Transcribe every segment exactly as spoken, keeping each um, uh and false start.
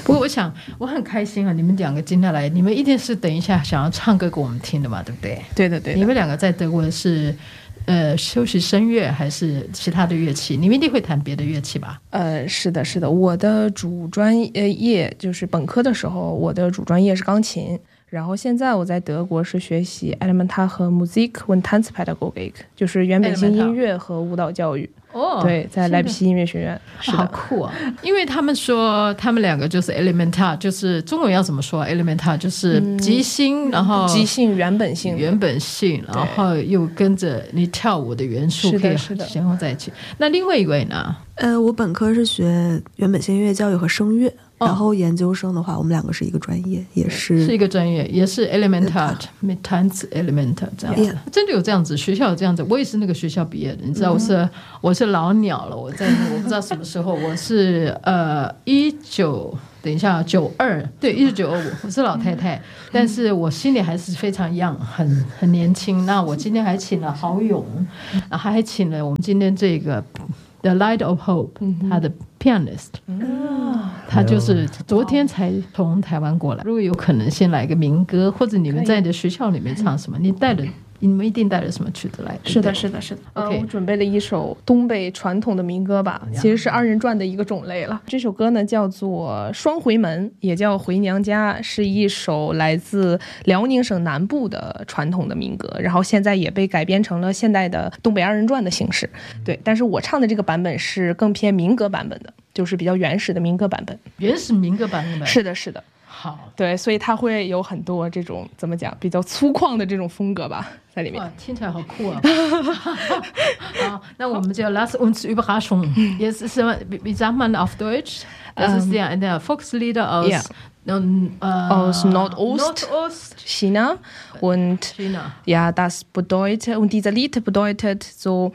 不过我想我很开心啊，你们两个今天来，你们一定是等一下想要唱歌给我们听的嘛，对不对？ 对的对的。 你们两个在德国是呃修习声乐还是其他的乐器？你们一定会弹别的乐器吧？ 呃，是的，是的，我的主专业就是本科的时候，我的主专业是钢琴。然后现在我在德国是学习 Elementar 和 Musik und Tanzpädagogik， 就是原本性音乐和舞蹈教育。 哦， 对，在莱比锡音乐学院。是的， 好酷啊！因为他们说他们两个就是 Elementar， 就是中文要怎么说 Elementar 就是即兴、嗯、然后即兴原本性原本性，然后又跟着你跳舞的元素可以结合在一起。那另外一位呢？ 呃，我本科是学原本性音乐教育和声乐。然后研究生的话，我们两个是一个专业，也是是一个专业，也是 Elementar mit Tanz Elementar 这样子。Yeah. 真的有这样子，学校有这样子。我也是那个学校毕业的，你知道我是、嗯、我是老鸟了。我在我不知道什么时候，我是呃一九等一下九二对一九九二五，我是老太太，但是我心里还是非常 young， 很很年轻。那我今天还请了郝勇，然后还请了我们今天这个 The Light of Hope，、嗯、他的 pianist。嗯，他就是昨天才从台湾过来。如果有可能，先来个民歌，或者你们在你的学校里面唱什么？你带的，你们一定带了什么曲子来？ 是的，是的，是的。呃， okay. 我准备了一首东北传统的民歌吧，其实是二人转的一个种类了。这首歌呢叫做《双回门》，也叫《回娘家》，是一首来自辽宁省南部的传统的民歌，然后现在也被改编成了现代的东北二人转的形式。对，但是我唱的这个版本是更偏民歌版本的。就是比较原始的民歌版本， 原始民歌版本， 是的，是的， 好， 对，所以它会有很多这种怎么讲，比较粗犷的这种风格吧，在里面。 哇，听起来好酷啊！好，那我们就 lass uns Überraschung. Jetzt ist wie sagt man auf Deutsch? Das ist ja eine Volkslieder aus ja. äh, aus Nordost, Nordost China und China. Ja, das bedeutet und dieser Lied bedeutet so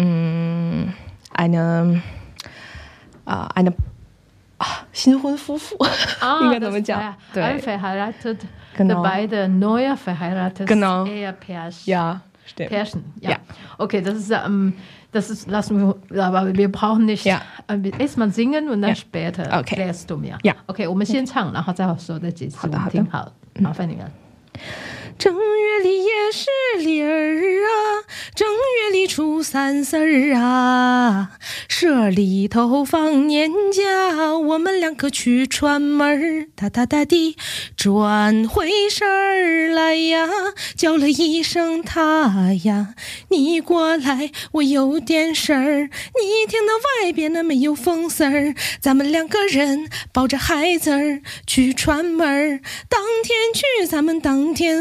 mh, eine Uh, eine uh, 新婚夫妇、啊、应该怎么讲？对 ，verheiratet, genau. beide neu verheiratet, genau. Ehepärchen. Ja, stimmt. Pärchen, ja. ja. Okay, das ist, ähm, das ist, lassen wir, aber wir brauchen nicht ja. erstmal singen und dann ja. später okay. klärst du mir. Ja. Okay, 我们先唱，然后再说这几次。 好的，好的， 听好，麻烦你们。 正月里也是里儿啊，正月里初三四儿啊，社里头放年假，我们两个去串门，哒哒哒地转回身儿来呀，叫了一声他呀，你过来，我有点事儿。你听到外边的没有风丝儿，咱们两个人抱着孩子儿去串门，当天去，咱们当天